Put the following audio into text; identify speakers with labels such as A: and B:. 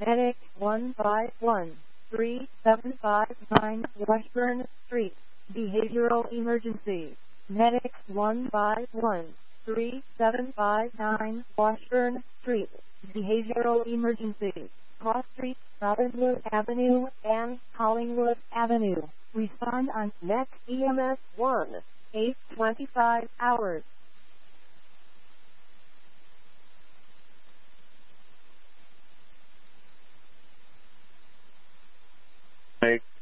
A: Medic 1513759 Washburn Street. Behavioral emergency. Medic 1513759 Washburn Street. Behavioral emergency. Cross Street, Robbinswood Avenue, and Collingwood Avenue. Respond on Next EMS 1, 8:25 hours.
B: Make